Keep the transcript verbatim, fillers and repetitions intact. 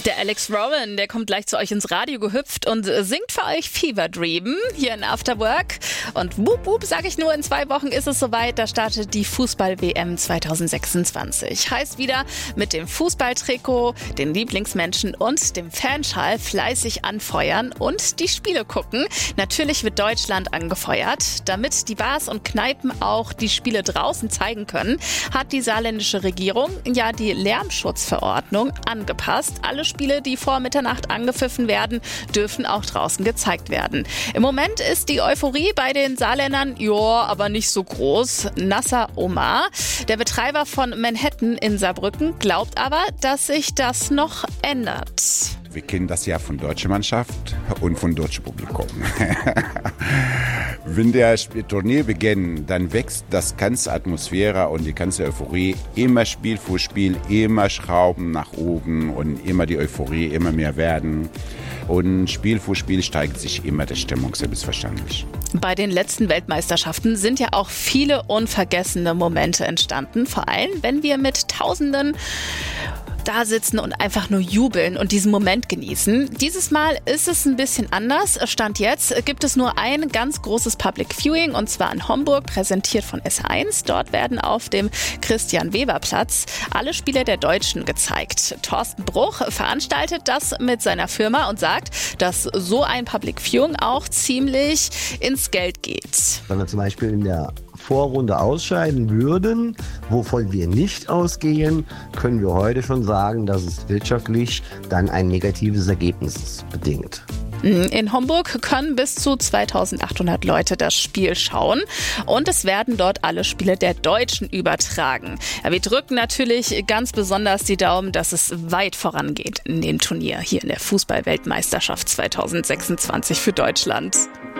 Der Alex Warren, der kommt gleich zu euch ins Radio gehüpft und singt für euch Fever Dream hier in After Work. Und wup wup, sag ich nur, in zwei Wochen ist es soweit, da startet die Fußball-W M zwanzig sechsundzwanzig. Heißt wieder mit dem Fußballtrikot, den Lieblingsmenschen und dem Fanschal fleißig anfeuern und die Spiele gucken. Natürlich wird Deutschland angefeuert. Damit die Bars und Kneipen auch die Spiele draußen zeigen können, hat die saarländische Regierung ja die Lärmschutzverordnung angepasst. Alle Spiele, die vor Mitternacht angepfiffen werden, dürfen auch draußen gezeigt werden. Im Moment ist die Euphorie bei den Saarländern, ja, aber nicht so groß. Nasser Omar, der Betreiber von Manhattan in Saarbrücken, glaubt aber, dass sich das noch ändert. Wir kennen das ja von deutscher Mannschaft und von deutschem Publikum. Wenn der Turnier beginnt, dann wächst das ganze Atmosphäre und die ganze Euphorie. Immer Spiel für Spiel, immer Schrauben nach oben und immer die Euphorie immer mehr werden. Und Spiel für Spiel steigt sich immer die Stimmung, selbstverständlich. Bei den letzten Weltmeisterschaften sind ja auch viele unvergessene Momente entstanden. Vor allem, wenn wir mit Tausenden da sitzen und einfach nur jubeln und diesen Moment genießen. Dieses Mal ist es ein bisschen anders. Stand jetzt gibt es nur ein ganz großes Public Viewing und zwar in Homburg, präsentiert von S eins. Dort werden auf dem Christian-Weber-Platz alle Spiele der Deutschen gezeigt. Thorsten Bruch veranstaltet das mit seiner Firma und sagt, dass so ein Public Viewing auch ziemlich ins Geld geht. Wenn wir zum Beispiel in der Vorrunde ausscheiden würden, wovon wir nicht ausgehen, können wir heute schon sagen, dass es wirtschaftlich dann ein negatives Ergebnis bedingt. In Homburg können bis zu zweitausendachthundert Leute das Spiel schauen und es werden dort alle Spiele der Deutschen übertragen. Ja, wir drücken natürlich ganz besonders die Daumen, dass es weit vorangeht in dem Turnier hier in der Fußball-Weltmeisterschaft zwanzig sechsundzwanzig für Deutschland.